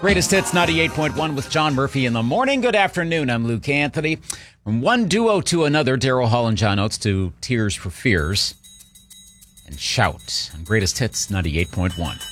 Greatest Hits 98.1 with John Murphy in the morning. Good afternoon. I'm Luke Anthony. From one duo to another, Daryl Hall and John Oates to Tears for Fears and Shout on Greatest Hits 98.1.